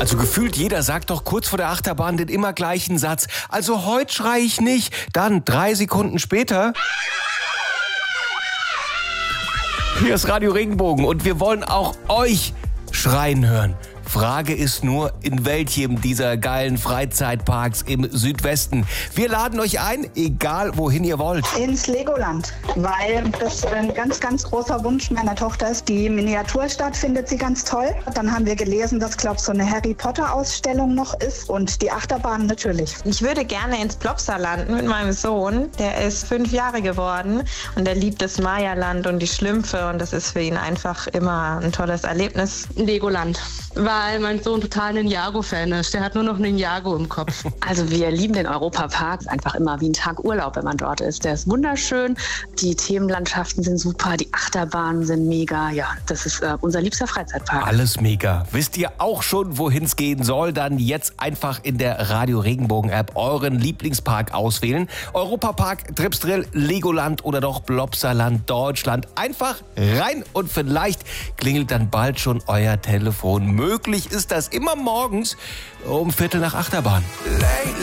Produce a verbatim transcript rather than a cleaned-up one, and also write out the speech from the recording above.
Also gefühlt jeder sagt doch kurz vor der Achterbahn den immer gleichen Satz. Also heute schrei ich nicht. Dann drei Sekunden später. Hier ist Radio Regenbogen und wir wollen auch euch schreien hören. Frage ist nur, in welchem dieser geilen Freizeitparks im Südwesten. Wir laden euch ein, egal wohin ihr wollt. Ins Legoland, weil das ein ganz, ganz großer Wunsch meiner Tochter ist. Die Miniaturstadt findet sie ganz toll. Dann haben wir gelesen, dass, glaube ich, so eine Harry Potter Ausstellung noch ist und die Achterbahn natürlich. Ich würde gerne ins Plopsaland mit meinem Sohn. Der ist fünf Jahre geworden und er liebt das Maya-Land und die Schlümpfe und das ist für ihn einfach immer ein tolles Erlebnis. Legoland, weil mein Sohn total ein Ninjago-Fan ist. Der hat nur noch Ninjago im Kopf. Also wir lieben den Europapark. Ist einfach immer wie ein Tag Urlaub, wenn man dort ist. Der ist wunderschön. Die Themenlandschaften sind super. Die Achterbahnen sind mega. Ja, das ist äh, unser liebster Freizeitpark. Alles mega. Wisst ihr auch schon, wohin es gehen soll? Dann jetzt einfach in der Radio Regenbogen App euren Lieblingspark auswählen. Europapark, Tripsdrill, Legoland oder doch Plopsaland Deutschland. Einfach rein und vielleicht klingelt dann bald schon euer Telefon. Möglich ist das immer morgens um Viertel nach Achterbahn.